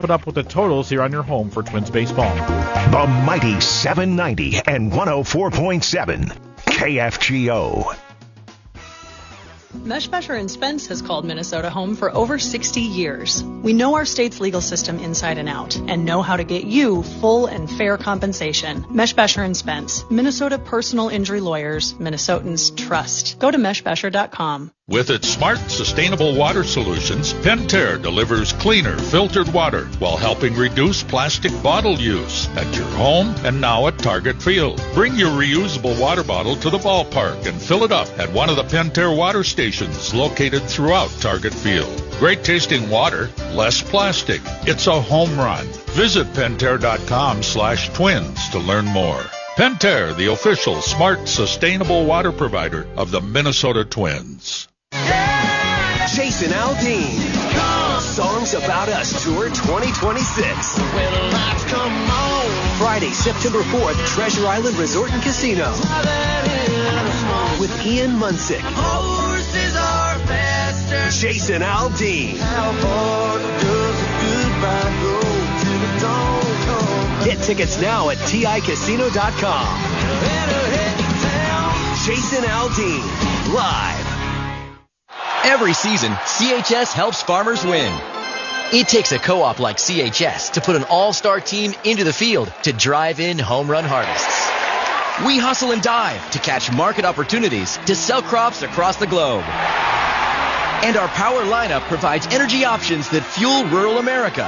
it up with the totals here on your home for Twins baseball. The mighty 790 and 104.7 KFGO. Meshbesher & Spence has called Minnesota home for over 60 years. We know our state's legal system inside and out and know how to get you full and fair compensation. Meshbesher & Spence, Minnesota personal injury lawyers, Minnesotans trust. Go to meshbesher.com. With its smart, sustainable water solutions, Pentair delivers cleaner, filtered water while helping reduce plastic bottle use at your home and now at Target Field. Bring your reusable water bottle to the ballpark and fill it up at one of the Pentair water stations located throughout Target Field. Great tasting water, less plastic. It's a home run. Visit Pentair.com/twins to learn more. Pentair, the official smart, sustainable water provider of the Minnesota Twins. Jason Aldean. Songs About Us Tour 2026. Friday, September 4th, Treasure Island Resort and Casino. With Ian Munsick. Jason Aldean. Get tickets now at TICasino.com. Jason Aldean, live. Every season, CHS helps farmers win. It takes a co-op like CHS to put an all-star team into the field to drive in home run harvests. We hustle and dive to catch market opportunities to sell crops across the globe. And our power lineup provides energy options that fuel rural America.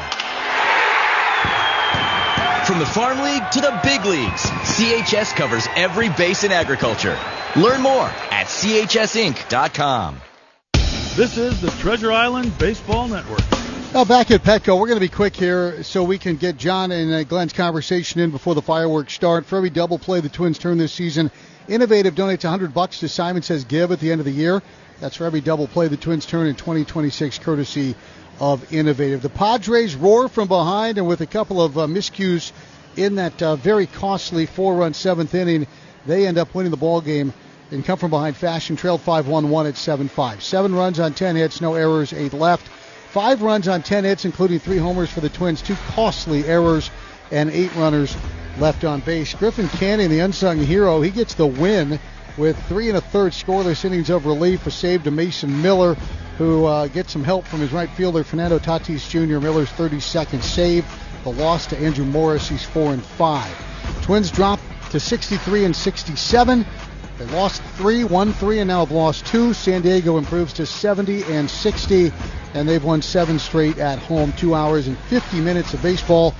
From the Farm League to the big leagues, CHS covers every base in agriculture. Learn more at chsinc.com. This is the Treasure Island Baseball Network. Now back at Petco, we're going to be quick here so we can get John and Glenn's conversation in before the fireworks start. For every double play the Twins turn this season, Innovative donates $100 to Simon Says Give at the end of the year. That's for every double play the Twins turn in 2026, courtesy of Innovative. The Padres roar from behind, and with a couple of miscues in that very costly 4-run seventh inning, they end up winning the ball game and come from behind fashion, trailed 5-1-1 at 7-5. 7 runs on 10 hits, no errors, 8 left. 5 runs on 10 hits, including 3 homers for the Twins, 2 costly errors, and 8 runners left on base. Griffin Canning, the unsung hero, he gets the win with 3 1/3 scoreless innings of relief, a save to Mason Miller, who gets some help from his right fielder, Fernando Tatis Jr. Miller's 32nd save. The loss to Andrew Morris, he's 4-5. Twins drop to 63-67. They lost 3, won 3, and now have lost 2. San Diego improves to 70-60, and they've won 7 straight at home. 2 hours and 50 minutes of baseball.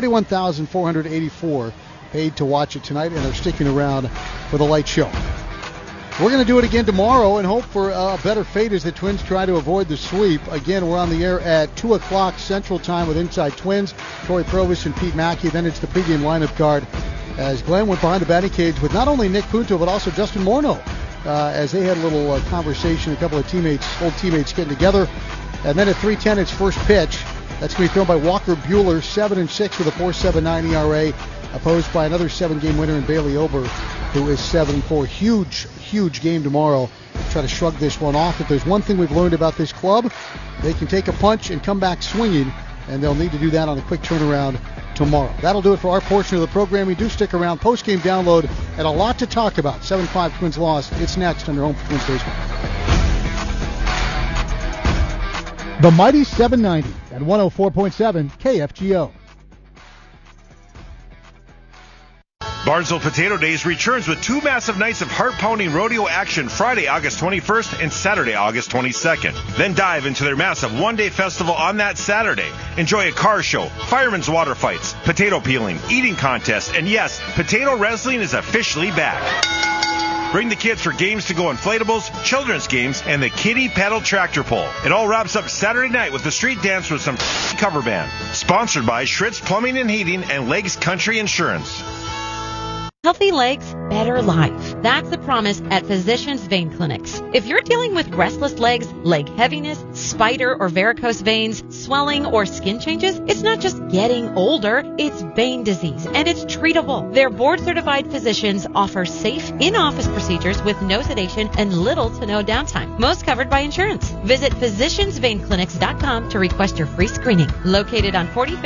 41,484 paid to watch it tonight, and they're sticking around for the light show. We're going to do it again tomorrow and hope for a better fate as the Twins try to avoid the sweep. Again, we're on the air at 2 o'clock Central Time with Inside Twins, Troy Provis and Pete Mackey. Then it's the pregame lineup card as Glenn went behind the batting cage with not only Nick Punto but also Justin Morneau as they had a little conversation, a couple of old teammates getting together. And then at 3:10, it's first pitch. That's going to be thrown by Walker Buehler, 7-6 with a 4.79 ERA, opposed by another 7-game winner in Bailey Ober, who is 7-4. Huge game tomorrow. Try to shrug this one off. If there's one thing we've learned about this club, they can take a punch and come back swinging, and they'll need to do that on a quick turnaround tomorrow. That'll do it for our portion of the program. We do stick around. Post-game download and a lot to talk about. 7-5 Twins loss. It's next on your home for Twins baseball. The mighty 790 and 104.7 KFGO. Barnesville Potato Days returns with 2 massive nights of heart-pounding rodeo action Friday, August 21st and Saturday, August 22nd. Then dive into their massive one-day festival on that Saturday. Enjoy a car show, firemen's water fights, potato peeling, eating contest, and yes, potato wrestling is officially back. Bring the kids for games to go inflatables, children's games, and the kiddie paddle tractor pull. It all wraps up Saturday night with a street dance with some cover band. Sponsored by Schritz Plumbing and Heating and Legs Country Insurance. Healthy legs, better life. That's the promise at Physicians Vein Clinics. If you're dealing with restless legs, leg heaviness, spider or varicose veins, swelling, or skin changes, it's not just getting older, it's vein disease, and it's treatable. Their board-certified physicians offer safe in-office procedures with no sedation and little to no downtime. Most covered by insurance. Visit physiciansveinclinics.com to request your free screening. Located on 45th